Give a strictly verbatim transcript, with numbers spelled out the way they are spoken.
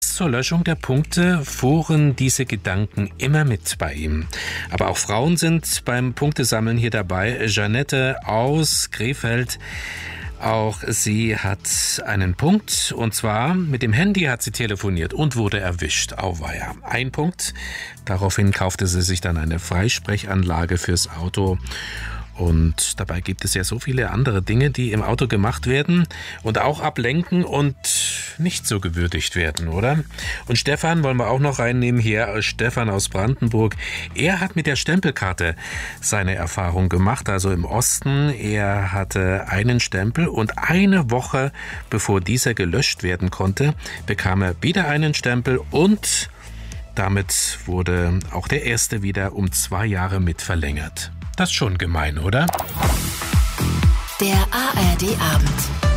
bis zur Löschung der Punkte fuhren diese Gedanken immer mit bei ihm. Aber auch Frauen sind beim Punktesammeln hier dabei. Jeanette aus Krefeld, auch sie hat einen Punkt, und zwar mit dem Handy hat sie telefoniert und wurde erwischt. Auweia. Ein Punkt. Daraufhin kaufte sie sich dann eine Freisprechanlage fürs Auto. Und dabei gibt es ja so viele andere Dinge, die im Auto gemacht werden und auch ablenken und nicht so gewürdigt werden, oder? Und Stefan wollen wir auch noch reinnehmen hier. Stefan aus Brandenburg. Er hat mit der Stempelkarte seine Erfahrung gemacht, also im Osten. Er hatte einen Stempel und eine Woche bevor dieser gelöscht werden konnte, bekam er wieder einen Stempel und damit wurde auch der erste wieder um zwei Jahre mit verlängert. Das ist schon gemein, oder? Der A R D Abend.